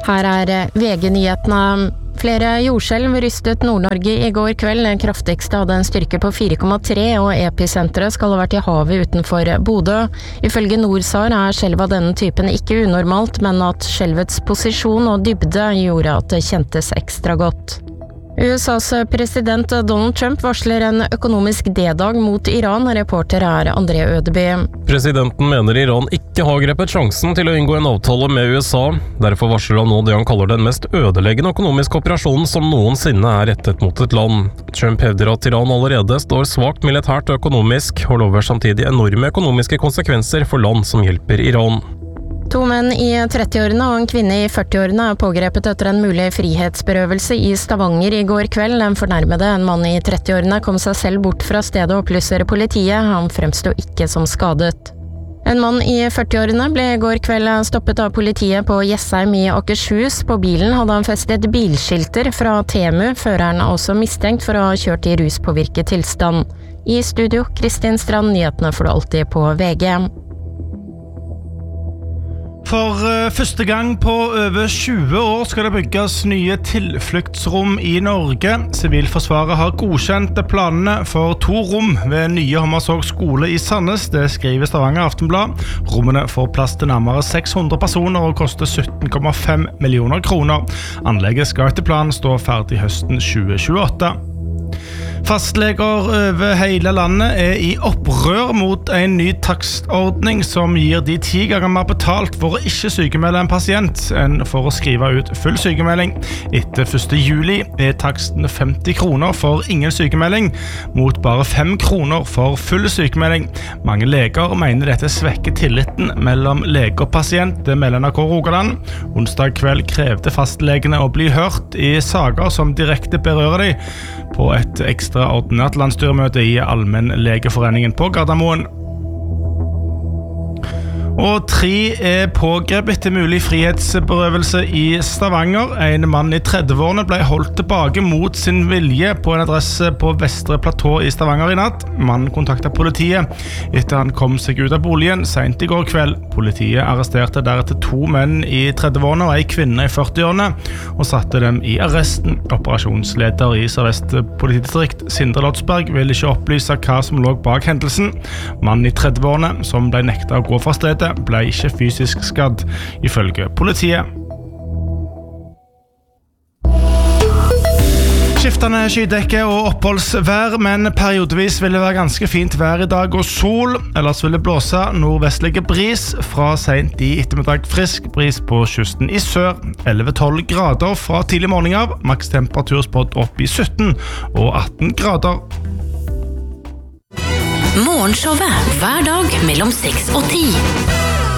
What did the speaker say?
Her VG-nyhetene. Flere jordskjelv rystet Nord-Norge I går kveld. Den kraftigste hadde en styrke på 4,3, og episenteret skal ha vært I havet utenfor Bodø. Ifølge Norsar skjelv av denne typen ikke unormalt, men at skjelvets posisjon og dybde gjorde at det kjentes ekstra godt. USAs president Donald Trump varsler en økonomisk D-dag mot Iran. Reporter André Ødeby. Presidenten mener Iran ikke har grepet sjansen til å inngå en avtale med USA. Derfor varsler han nå det han kaller den mest ødeleggende økonomiske operasjonen som noensinne rettet mot et land. Trump hevder at Iran allerede står svakt militært og økonomisk, og lover samtidig enorme økonomiske konsekvenser for land som hjelper Iran. 2 menn I 30-årene og en kvinne I 40-årene pågrepet etter en mulig frihetsberøvelse I Stavanger I går kveld. Den fornærmede, en mann I 30-årene, kom seg selv bort fra stedet og opplyser politiet. Han fremstod ikke som skadet. En mann I 40-årene ble I går kveld stoppet av politiet på Jessheim I Akershus. På bilen hadde han festet bilskilter fra Temu. Føreren også mistenkt for å ha kjørt I ruspåvirket tilstand. I studio, Kristin Strand, nyhetene får du alltid på VG. For første gang på over 20 år skal det bygges nye tilfluktsrom I Norge. Sivilforsvaret har godkjent planene for 2 rom ved nye Hommersåk skole I Sandnes. Det skriver Stavanger Aftenblad. Rommene får plass til nærmere 600 personer og koster 17,5 millioner kroner. Anlegget skal etter planen stå ferdig høsten 2028. Fastleger over hele landet I opprør mot en ny takstordning som gir de 10 ganger mer betalt for å ikke sykemelde en pasient enn for å skrive ut full sykemelding. Etter 1. juli taksten 50 kroner for ingen sykemelding, mot bare 5 kroner for full sykemelding. Mange leger mener dette svekker tilliten mellom lege og pasient, det melder NRK Rogaland. Onsdag kveld krevde fastlegene å bli hørt I saker som direkte berører de på et ekstraordinært landstyremøte I Allmennlegeforeningen på Gardermoen. Og 3 pågrepet etter mulig frihetsberøvelse I Stavanger. En mann I 30-årene ble holdt tilbake mot sin vilje på en adresse på Vestre Platå I Stavanger I natt. Mannen kontaktet politiet etter han kom seg ut av boligen sent I går kveld. Politiet arresterte deretter 2 menn I 30-årene og en kvinne I 40-årene og satte dem I arresten. Operasjonsleder I Sør-Vest politidistrikt, Sindre Lotsberg, vil ikke opplyse hva som lå bak hendelsen. Mannen I 30-årene, som ble nektet å gå fra stedet, ble ikke fysisk skadd, ifølge politiet. Skiftende skydekke og oppholdsvær, men periodevis vil det være ganske fint vær I dag og sol. Ellers vil det blåse nordvestlige bris fra sent I ettermiddag, frisk bris på kysten I sør. 11-12 grader fra tidlig morgen av, maks temperatur spådd opp I 17 og 18 grader. Morgenshowet hver dag mellom 6 og 10.